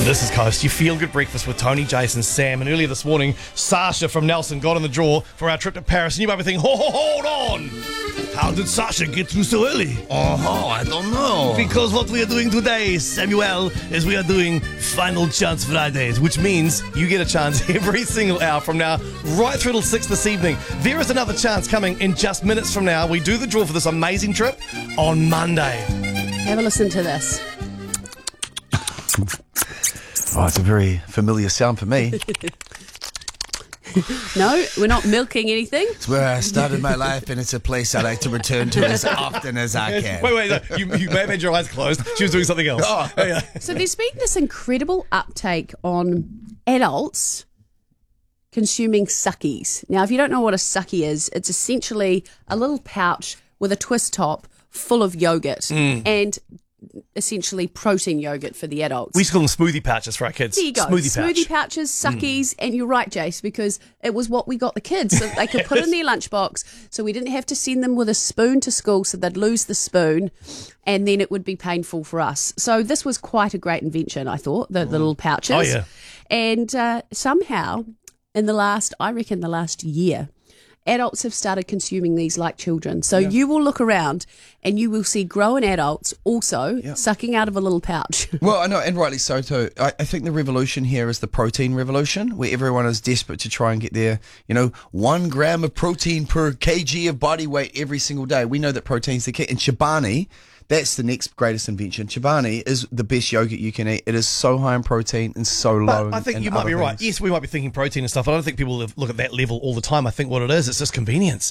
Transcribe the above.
This is Coast. You feel good breakfast with Tony, Jason, Sam, and earlier this morning, Sasha from Nelson got in the draw for our trip to Paris. And you might be thinking, hold on! How did Sasha get through so early? I don't know. Because what we are doing today, Samuel, is we are doing Final Chance Fridays, which means you get a chance every single hour from now, right through till 6 this evening. There is another chance coming in just minutes from now. We do the draw for this amazing trip on Monday. Have a listen to this. Oh, it's a very familiar sound for me. No, we're not milking anything. It's where I started my life, and it's a place I like to return to as often as I can. Wait, no, you may have had your eyes closed. She was doing something else. Oh. Yeah. So there's been this incredible uptake on adults consuming suckies. Now, if you don't know what a suckie is, it's essentially a little pouch with a twist top full of yogurt and essentially protein yogurt for the adults. We used to call them smoothie pouches for our kids. There you go. Smoothie pouches, suckies, and you're right, Jace, because it was what we got the kids. So they could put in their lunchbox, so we didn't have to send them with a spoon to school, so they'd lose the spoon, and then it would be painful for us. So this was quite a great invention, I thought, the little pouches. Oh, yeah. And somehow, in the last year, adults have started consuming these like children. So you will look around and you will see grown adults also sucking out of a little pouch. Well, I know, and rightly so too. I think the revolution here is the protein revolution, where everyone is desperate to try and get their, 1 gram of protein per kg of body weight every single day. We know that protein's the key. And Chobani, that's the next greatest invention. Chobani is the best yogurt you can eat. It is so high in protein and so low in I think you might other be right. things. Yes, we might be thinking protein and stuff, but I don't think people look at that level all the time. I think what it is, it's just convenience.